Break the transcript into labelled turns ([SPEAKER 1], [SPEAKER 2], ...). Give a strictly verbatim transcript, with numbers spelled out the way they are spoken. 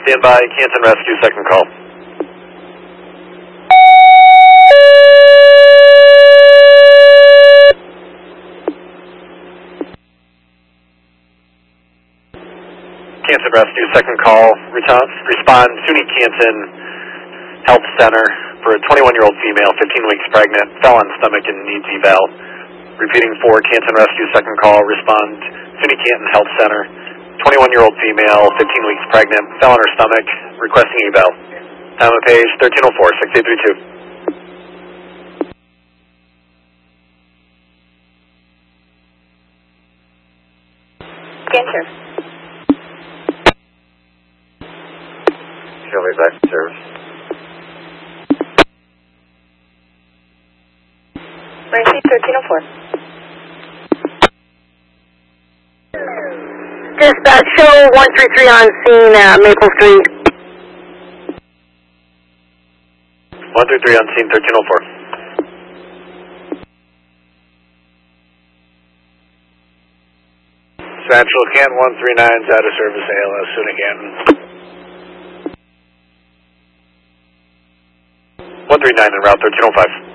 [SPEAKER 1] Stand by, Canton Rescue, second call. Canton Rescue, second call. Respond, respond SUNY Canton Health Center for a twenty-one-year-old female, fifteen weeks pregnant, fell on stomach and needs eval. Repeating for Canton Rescue, second call. Respond SUNY Canton Health Center. twenty-one-year-old female, fifteen weeks pregnant, fell on her stomach, requesting eval. Time of page thirteen oh four, six eight three two.
[SPEAKER 2] Cancer.
[SPEAKER 1] Shelley back to service.
[SPEAKER 2] Mercy, thirteen oh four.
[SPEAKER 3] Dispatch, show one three three on scene at Maple Street.
[SPEAKER 1] one three three on scene, thirteen oh four. Central Canton one three nine is out of service, A L S, SUNY Canton. one three nine en route, thirteen oh five.